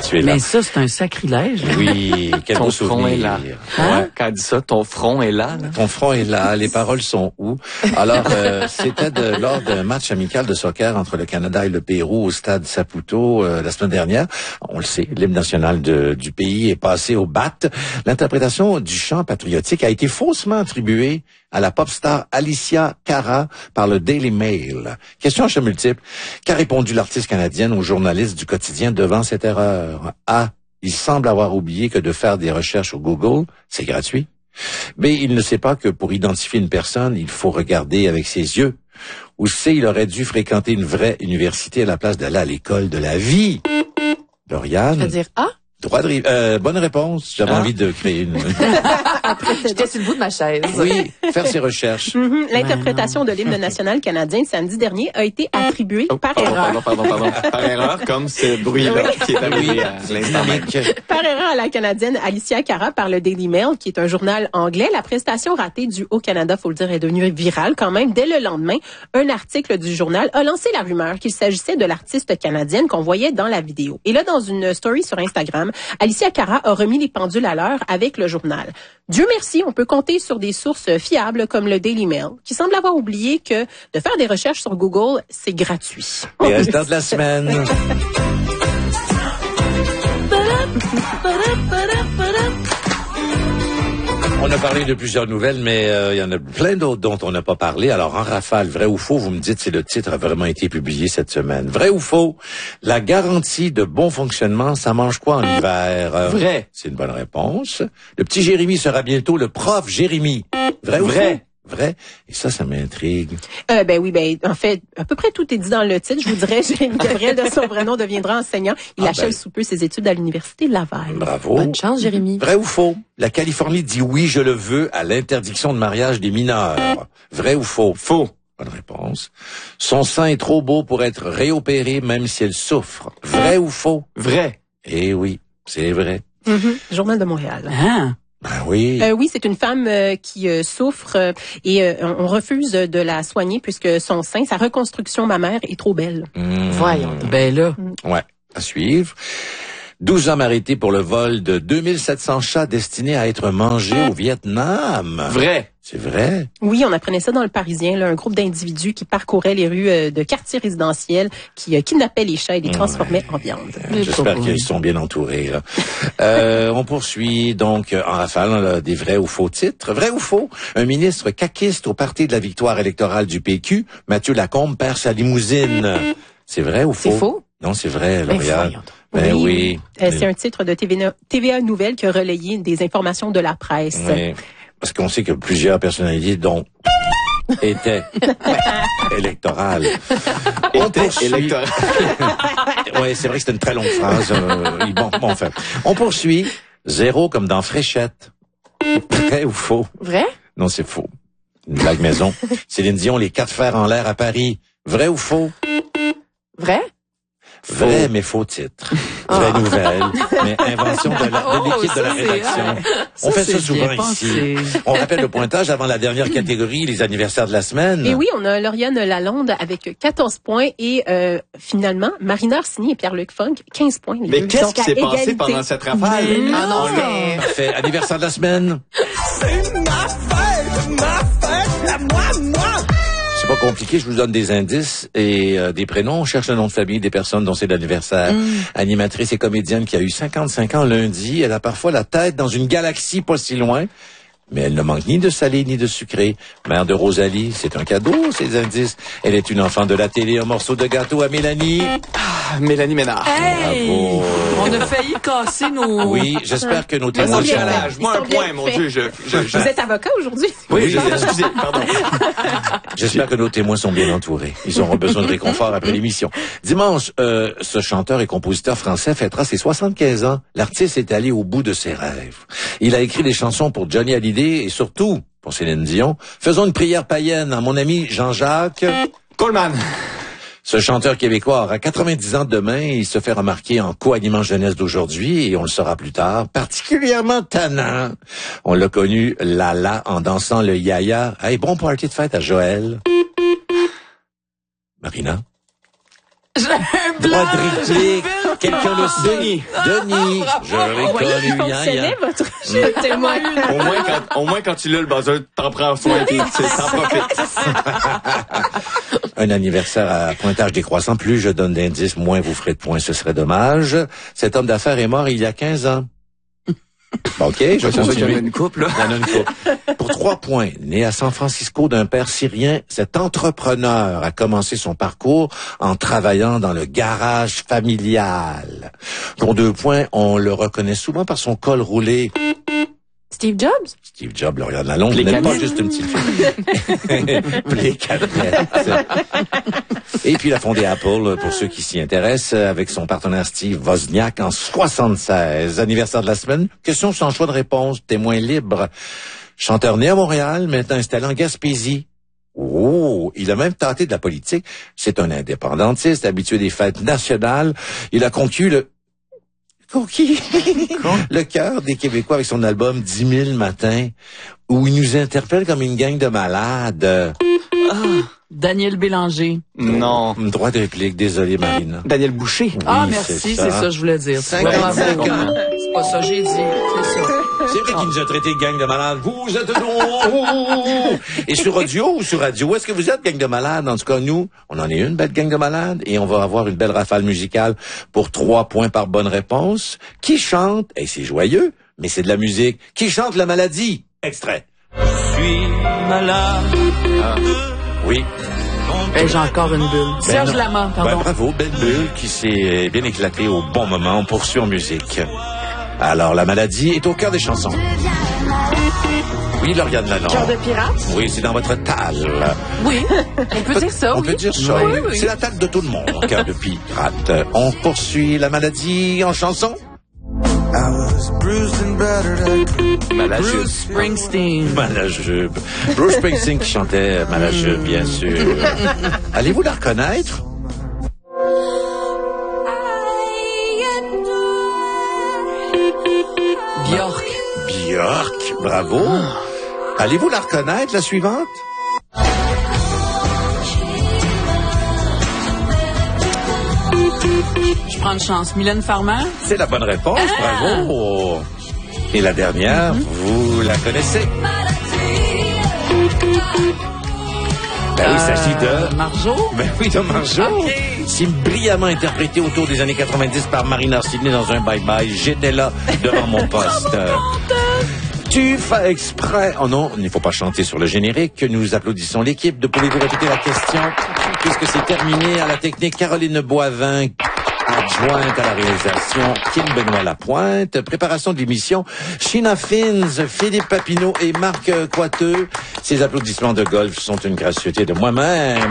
tu es là. Mais ça, c'est un sacrilège. Oui, quel beau souvenir. Ton front est là. Hein? Ouais, quand elle dit ça, ton front est là. Ton front est là, les paroles sont où? Alors, c'était lors d'un match amical de soccer entre le Canada et le Pérou au stade Saputo la semaine dernière. On le sait, l'hymne national du pays est passé au bat. L'interprétation du chant patriotique a été faussement attribuée à la pop star Alicia Cara par le Daily Mail. Question à choix multiple. Qu'a répondu l'artiste canadienne aux journalistes du quotidien devant cette erreur? A. Il semble avoir oublié que de faire des recherches au Google, c'est gratuit. B. Il ne sait pas que pour identifier une personne, il faut regarder avec ses yeux. Ou C. Il aurait dû fréquenter une vraie université à la place d'aller à l'école de la vie. Lauriane? Je veux dire A? Droit de bonne réponse. J'avais envie de créer une... J'étais sur le bout de ma chaise. Oui, faire ses recherches. L'interprétation de l'hymne national canadien samedi dernier a été attribuée par erreur. Pardon. Par erreur, comme ce bruit-là qui est arrivé à l'instant même. Par erreur à la Canadienne Alicia Cara par le Daily Mail, qui est un journal anglais. La prestation ratée du Haut-Canada, faut le dire, est devenue virale quand même. Dès le lendemain, un article du journal a lancé la rumeur qu'il s'agissait de l'artiste canadienne qu'on voyait dans la vidéo. Et là, dans une story sur Instagram, Alicia Cara a remis les pendules à l'heure avec le journal. Dieu merci, on peut compter sur des sources fiables comme le Daily Mail, qui semble avoir oublié que de faire des recherches sur Google, c'est gratuit. Les restants de la semaine. On a parlé de plusieurs nouvelles, mais il y en a plein d'autres dont on n'a pas parlé. Alors, en rafale, vrai ou faux, vous me dites si le titre a vraiment été publié cette semaine. Vrai ou faux, la garantie de bon fonctionnement, ça mange quoi en hiver? Vrai. C'est une bonne réponse. Le petit Jérémy sera bientôt le prof Jérémy. Vrai ou faux? Vrai. Et ça m'intrigue. En fait, à peu près tout est dit dans le titre. Je vous dirais, Jérémy Gabriel, de son vrai nom, deviendra enseignant. Il achève sous peu ses études à l'université de Laval. Bravo. Bonne chance, Jérémy. Vrai ou faux? La Californie dit oui, je le veux à l'interdiction de mariage des mineurs. Vrai ou faux? Faux. Bonne réponse. Son sein est trop beau pour être réopéré même si elle souffre. Vrai ou faux? Vrai. Eh oui, c'est vrai. Journal de Montréal. Ah. Ben oui. Oui, c'est une femme qui souffre et on refuse de la soigner puisque son sein, sa reconstruction mammaire est trop belle. Voyons. Ben là. Ouais, à suivre. 12 hommes arrêtés pour le vol de 2700 chats destinés à être mangés au Vietnam. Vrai. C'est vrai? Oui, on apprenait ça dans Le Parisien, là, un groupe d'individus qui parcouraient les rues de quartiers résidentiels, qui kidnappaient les chats et les transformaient en viande. J'espère qu'ils sont bien entourés. Là. On poursuit donc en rafale des vrais ou faux titres. Vrai ou faux? Un ministre caquiste au parti de la victoire électorale du PQ, Mathieu Lacombe, perd sa limousine. C'est vrai ou faux? C'est faux? Non, c'est vrai, Lauriane. voyons Ben oui. C'est un titre de TVA Nouvelles qui a relayé des informations de la presse. Oui. Parce qu'on sait que plusieurs personnalités dont étaient électorales. Électorales. Oui, c'est vrai que c'était une très longue phrase. Enfin, on poursuit. 0 comme dans Fréchette. Vrai ou faux? Vrai? Non, c'est faux. Une blague maison. Céline Dion, les 4 fers en l'air à Paris. Vrai ou faux? Vrai? Vrai, mais faux titre. Vraie nouvelle, mais invention de l'équipe de la rédaction. On fait ça souvent ici. On rappelle le pointage avant la dernière catégorie, les anniversaires de la semaine. Et oui, on a Lauriane Lalonde avec 14 points et finalement, Marina Orsini et Pierre-Luc Funk, 15 points. Mais qu'est-ce qui s'est passé pendant cette rafale? Ah non, mais... Parfait. Anniversaire de la semaine. C'est ma fête, moi. C'est pas compliqué, je vous donne des indices et des prénoms. On cherche le nom de famille des personnes dont c'est l'anniversaire. Animatrice et comédienne qui a eu 55 ans lundi. Elle a parfois la tête dans une galaxie pas si loin. Mais elle ne manque ni de salé ni de sucré. Mère de Rosalie, c'est un cadeau, ces indices. Elle est une enfant de la télé, un morceau de gâteau à Mélanie. Mélanie Ménard. Hey! Bravo. On a failli casser nos... Oui, j'espère que nos témoins... Moi un point, mon Dieu. Vous êtes avocat aujourd'hui? Oui, excusez, pardon. J'espère que nos témoins sont bien entourés. Ils auront besoin de réconfort après l'émission. Dimanche, ce chanteur et compositeur français fêtera ses 75 ans. L'artiste est allé au bout de ses rêves. Il a écrit des chansons pour Johnny Hallyday et surtout pour Céline Dion. Faisons une prière païenne à mon ami Jean-Jacques Coleman. Ce chanteur québécois aura 90 ans demain et il se fait remarquer en co-animant jeunesse d'aujourd'hui et on le saura plus tard, particulièrement tannant. On l'a connu Lala en dansant le yaya. Hey, bon party de fête à Joël. Marina? J'ai un Droit blanc. de réplique. Quelqu'un le sait. Denis. Je l'ai Vous voyez qu'il connu fonctionnait, votre jeu de témoin. Au moins, quand tu l'as, le buzzer, t'en prends soin et t'en profites. Un anniversaire à pointage décroissant. Plus je donne d'indices, moins vous ferez de points. Ce serait dommage. Cet homme d'affaires est mort il y a 15 ans. Bon, OK, je C'est sûr qu'il y en a continue. une couple, là. Il y en a une couple. Pour 3 points, né à San Francisco d'un père syrien, cet entrepreneur a commencé son parcours en travaillant dans le garage familial. Pour 2 points, on le reconnaît souvent par son col roulé. Steve Jobs? Steve Jobs, là, regarde la longue, Les n'est pas canettes. juste une petite fille. Les canettes. Et puis, il a fondé Apple, pour ceux qui s'y intéressent, avec son partenaire Steve Wozniak en 76. Anniversaire de la semaine. Question sans choix de réponse. Témoin libre. Chanteur né à Montréal, maintenant installé en Gaspésie. Oh, il a même tenté de la politique. C'est un indépendantiste, habitué des fêtes nationales. Il a conquis le cœur des Québécois avec son album 10 000 matins, où il nous interpelle comme une gang de malades. Daniel Bélanger. Non. Droit de réplique, désolé Marina. Daniel Boucher. Ah, Oui, merci, c'est ça, je voulais dire. 55 Bravo. ans. C'est pas ça, j'ai dit. C'est ça. C'est vrai qu'il nous a traité de gang de malades. Vous êtes Et sur audio ou sur radio, où est-ce que vous êtes, gang de malades? En tout cas, nous, on en est une belle gang de malades et on va avoir une belle rafale musicale pour 3 points par bonne réponse. Qui chante? Et c'est joyeux, mais c'est de la musique. Qui chante la maladie? Extrait. Je suis malade. Oui. Ben, j'ai encore une bulle. Serge non. Lama, Ben, pardon. bravo, belle bulle qui s'est bien éclatée au bon moment. On poursuit en musique. Alors, la maladie est au cœur des chansons. Oui, Lauriane Lalonde. Cœur de pirate? Oui, c'est dans votre talle. Oui, on peut dire ça, On oui. peut dire ça. Oui, oui. C'est la talle de tout le monde, cœur de pirate. On poursuit la maladie en chanson. Malajube. Bruce Springsteen. Malajube. Bruce Springsteen qui chantait Malajube, bien sûr. Allez-vous la reconnaître? Björk. Björk, bravo. Allez-vous la reconnaître, la suivante? Je prends une chance. Mylène Farmer. C'est la bonne réponse, bravo. Et la dernière, vous la connaissez? Ben oui, il s'agit de... Marjo. Ben oui, de Marjo. Ok. Si brillamment interprété autour des années 90 par Marina Sidney dans un bye-bye, j'étais là devant mon poste. Tu fais exprès... Oh non, il ne faut pas chanter sur le générique. Nous applaudissons l'équipe. De pouvez-vous répéter la question? Puisque c'est terminé à la technique, Caroline Boivin, adjointe à la réalisation, Kim Benoît Lapointe, préparation de l'émission, Sheena Fins, Philippe Papineau et Marc Coiteux. Ces applaudissements de golf sont une gracieuseté de moi-même.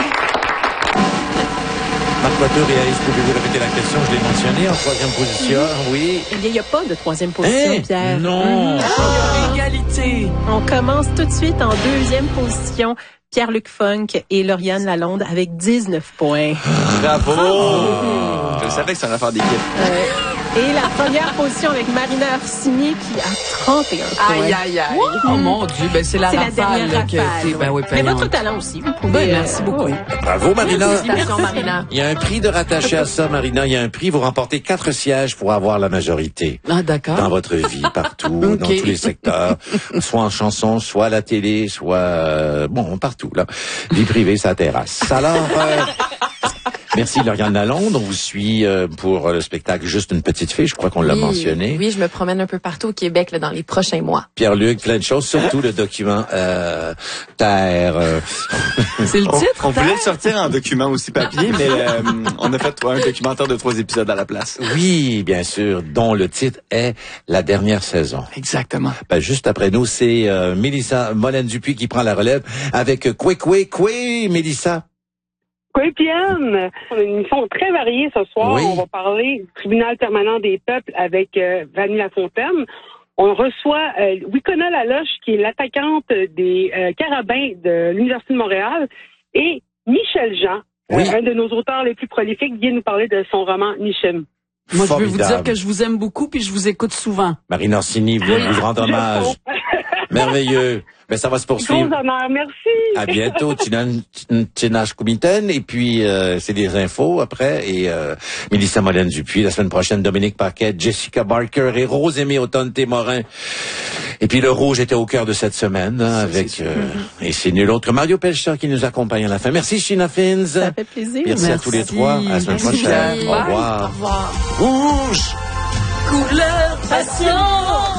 Marc Coiteux réalise, pouvez-vous répéter la question? Je l'ai mentionné en 3e position, oui. Eh bien, il n'y a pas de 3e position, Hein? Pierre. Non! Égalité. On commence tout de suite en 2e position. Pierre-Luc Funk et Lauriane Lalonde avec 19 points. Bravo! Je savais que c'est une affaire d'équipe. Et la première position avec Marina Orsini qui a 31 points. Aïe, aïe, aïe. Oh mon Dieu, ben c'est la C'est la rafale. dernière là, qui a rafale. été- Ben oui, Mais payante. votre talent aussi, vous pouvez... Ben, merci beaucoup. oui. Bravo, Marina. Félicitations, Marina. Il y a un prix de rattaché à ça, Marina. Il y a un prix. Vous remportez 4 sièges pour avoir la majorité. Ah, d'accord. Dans votre vie, partout, Ok. dans tous les secteurs, soit en chanson, soit à la télé, soit bon, partout là. Vie privée, ça terrasse. Alors, merci Lauriane Lalonde. On vous suit pour le spectacle Juste une petite fille. Je crois qu'on l'a mentionné. Oui, je me promène un peu partout au Québec là, dans les prochains mois. Pierre-Luc, plein de choses, surtout le document Terre. C'est le titre? On voulait le sortir en document aussi papier, mais on a fait un documentaire de 3 épisodes à la place. Oui, bien sûr, dont le titre est La dernière saison. Exactement. Ben, juste après nous, c'est Mélissa Molène-Dupuis qui prend la relève avec Koué, Mélissa. Oui, Pienne. On a une émission très variée ce soir. Oui. On va parler du tribunal permanent des peuples avec Vanny Lafontaine. On reçoit Wicona Laloche, qui est l'attaquante des Carabins de l'Université de Montréal, et Michel Jean, Oui. un de nos auteurs les plus prolifiques, vient nous parler de son roman Nichem. Moi, je veux vous Formidable. dire que je vous aime beaucoup puis je vous écoute souvent. Marine Orsini vient vous rendre hommage. Merveilleux. Ben, ça va se Gros poursuivre. honneur, merci. À bientôt, Tinash Kumiten. Et puis, c'est des infos après. Et Mélissa Molène-Dupuis. La semaine prochaine, Dominique Paquet, Jessica Barker et Rose-Aimée Automne-Témorin. Et puis, le rouge était au cœur de cette semaine, hein, avec... et c'est nul autre que Mario Pelcha qui nous accompagne à la fin. Merci, Sheena Fins. Ça fait plaisir. Merci à tous les trois. À la semaine Merci. prochaine. Au Bye. revoir. Au revoir. Rouge! Couleur passion.